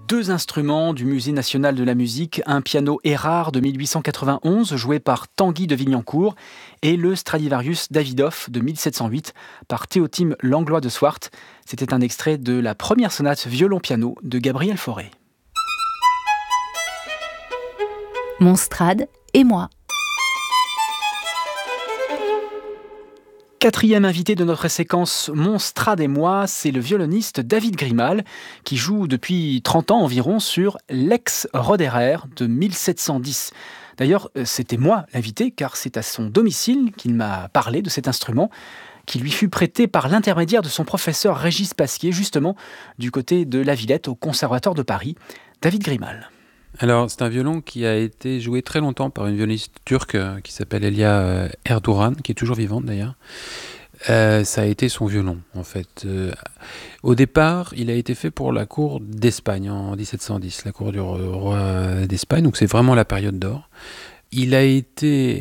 deux instruments du Musée national de la musique, un piano Erard de 1891 joué par Tanguy de Vignancourt et le Stradivarius Davidoff de 1708 par Théotime Langlois de Swart. C'était un extrait de la première sonate violon-piano de Gabriel Fauré. Mon Strad et moi. Quatrième invité de notre séquence Mon Strad et moi, c'est le violoniste David Grimal, qui joue depuis 30 ans environ sur l'ex-Roderer de 1710. D'ailleurs, c'était moi l'invité, car c'est à son domicile qu'il m'a parlé de cet instrument, qui lui fut prêté par l'intermédiaire de son professeur Régis Pasquier, justement du côté de la Villette au Conservatoire de Paris. David Grimal. Alors, c'est un violon qui a été joué très longtemps par une violoniste turque qui s'appelle Elia Erduran, qui est toujours vivante d'ailleurs. Ça a été son violon, en fait. Au départ, il a été fait pour la cour d'Espagne en 1710, la cour du roi d'Espagne, donc c'est vraiment la période d'or. Il a été,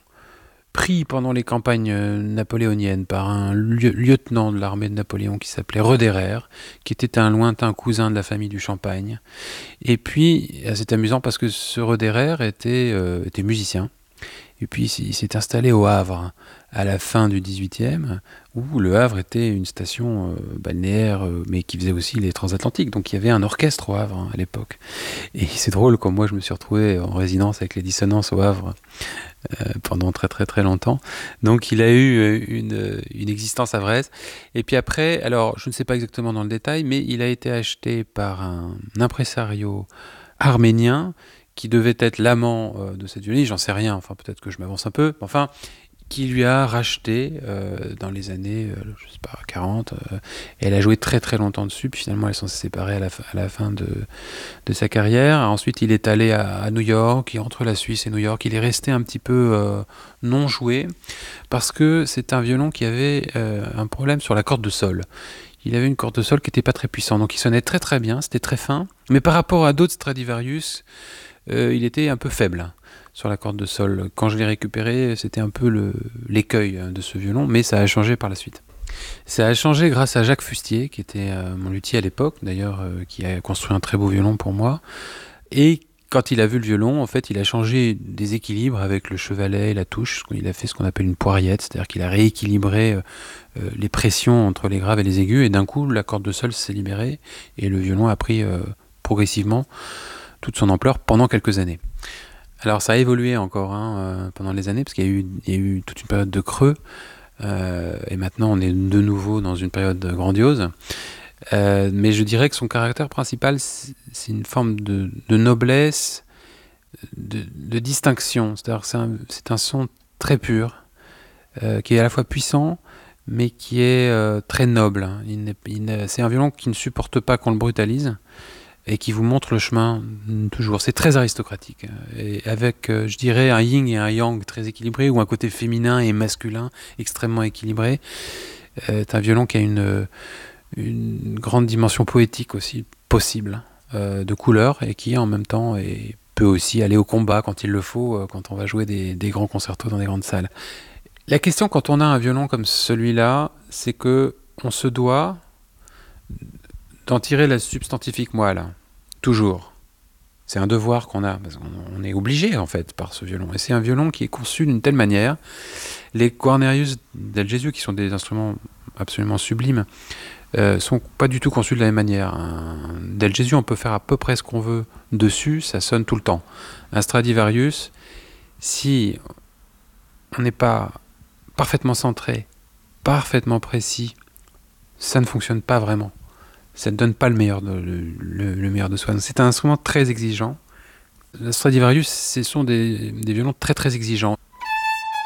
pris pendant les campagnes napoléoniennes par un lieutenant de l'armée de Napoléon qui s'appelait Roderer, qui était un lointain cousin de la famille du Champagne. Et puis, c'est amusant parce que ce Roderer était musicien. Et puis, il s'est installé au Havre à la fin du XVIIIe, où le Havre était une station balnéaire, mais qui faisait aussi les transatlantiques. Donc, il y avait un orchestre au Havre à l'époque. Et c'est drôle, comme moi, je me suis retrouvé en résidence avec les dissonances au Havre pendant très très très longtemps. Donc il a eu une existence havraise. Et puis après, alors je ne sais pas exactement dans le détail, mais il a été acheté par un impresario arménien qui devait être l'amant de cette violoniste, j'en sais rien, enfin peut-être que je m'avance un peu, enfin qui lui a racheté dans les années, je sais pas, 40. Et elle a joué très très longtemps dessus, puis finalement elles sont séparées à la fin de sa carrière. Ensuite il est allé à New York, et entre la Suisse et New York, il est resté un petit peu non joué, parce que c'est un violon qui avait un problème sur la corde de sol. Il avait une corde de sol qui n'était pas très puissante, donc il sonnait très très bien, c'était très fin, mais par rapport à d'autres Stradivarius, il était un peu faible sur la corde de sol. Quand je l'ai récupéré, c'était un peu l'écueil de ce violon, mais ça a changé par la suite. Ça a changé grâce à Jacques Fustier, qui était mon luthier à l'époque, d'ailleurs, qui a construit un très beau violon pour moi. Et quand il a vu le violon, en fait, il a changé des équilibres avec le chevalet et la touche. Il a fait ce qu'on appelle une poiriette, c'est-à-dire qu'il a rééquilibré les pressions entre les graves et les aigus, et d'un coup, la corde de sol s'est libérée, et le violon a pris progressivement toute son ampleur pendant quelques années. Alors ça a évolué encore pendant les années, parce qu'il y a eu toute une période de creux, et maintenant on est de nouveau dans une période grandiose. Mais je dirais que son caractère principal, c'est une forme de noblesse, de distinction. C'est-à-dire que c'est un son très pur, qui est à la fois puissant, mais qui est très noble. C'est un violon qui ne supporte pas qu'on le brutalise, et qui vous montre le chemin toujours. C'est très aristocratique, et avec, je dirais, un yin et un yang très équilibré, ou un côté féminin et masculin extrêmement équilibré. C'est un violon qui a une grande dimension poétique aussi possible, de couleur, et qui en même temps peut aussi aller au combat quand il le faut, quand on va jouer des grands concertos dans des grandes salles. La question quand on a un violon comme celui-là, c'est que on se doit d'en tirer la substantifique moelle, toujours. C'est un devoir qu'on a, parce qu'on est obligé en fait par ce violon. Et c'est un violon qui est conçu d'une telle manière. Les Guarnerius del Gesù, qui sont des instruments absolument sublimes, sont pas du tout conçus de la même manière. Un del Gesù, on peut faire à peu près ce qu'on veut dessus, ça sonne tout le temps. Un Stradivarius, si on n'est pas parfaitement centré, parfaitement précis, ça ne fonctionne pas vraiment. Ça ne donne pas le meilleur de soi. Donc c'est un instrument très exigeant. Le Stradivarius, ce sont des violons très très exigeants.